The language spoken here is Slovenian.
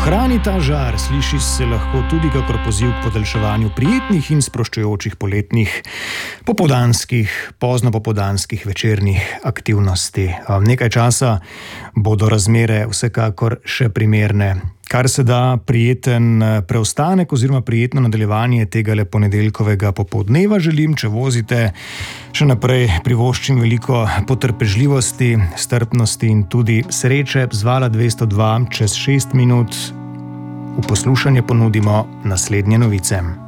Ohrani ta žar, sliši se lahko tudi kakor poziv k podaljševanju prijetnih in sproščujočih poletnih pozno popoldanskih večernih aktivnosti. Nekaj časa bodo razmere vsekakor še primerne. Kar se da prijeten preostanek oziroma prijetno nadaljevanje tegale ponedeljkovega popoldneva želim, če vozite še naprej, privoščim veliko potrpežljivosti, strpnosti in tudi sreče. Z Vala 202 čez 6 minut v poslušanje ponudimo naslednje novice.